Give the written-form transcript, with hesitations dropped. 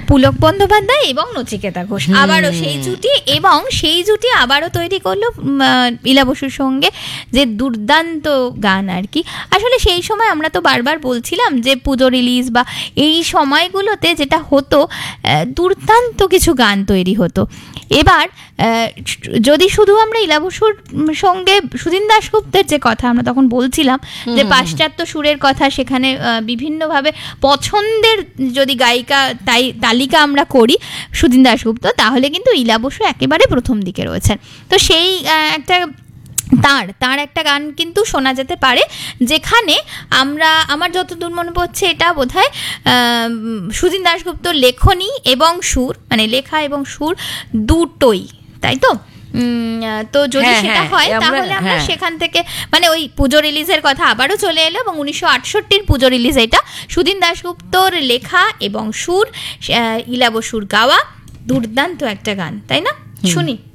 পুলক বন্দ্যোপাধ্যায় এবং নচিকেতা ঘোষ আবারও সেই জুটি, এবং সেই জুটি আবারও তৈরি করলো ইলা বসুর সঙ্গে, যে দুর্দান্ত গান আর কি। আসলে সেই সময় আমরা তো বারবার বলছিলাম যে পুজো রিলিজ বা এই সময়গুলোতে যেটা হতো, দুর্দান্ত কিছু গান তৈরি হতো। এবার যদি শুধু আমরা ইলা বসুর সঙ্গে সুধীন দাশগুপ্তের যে কথা আমরা তখন বলছিলাম, যে পাশ্চাত্য সুরের কথা, সেখানে বিভিন্নভাবে পছন্দের যদি গায়িকা তালিকা আমরা করি সুধীন দাশগুপ্ত, তাহলে কিন্তু ইলা বসু একেবারে প্রথম দিকে রয়েছেন। তো সেই একটা তার একটা গান কিন্তু শোনা যেতে পারে, যেখানে আমার যতদূর মনে পড়ছে এটা বোধহয় সুধীন দাশগুপ্তর লেখনী এবং সুর, মানে লেখা এবং সুর দুটোই, তাই তো? তো যদি সেটা হয় তাহলে আমরা সেখান থেকে, মানে ওই পুজো রিলিজের কথা আবারও চলে এলো, এবং 1968 পুজো রিলিজ এটা, সুধীন দাশগুপ্তর লেখা এবং সুর, ইলা বসুর গাওয়া দুর্দান্ত একটা গান, তাই না? শুনি।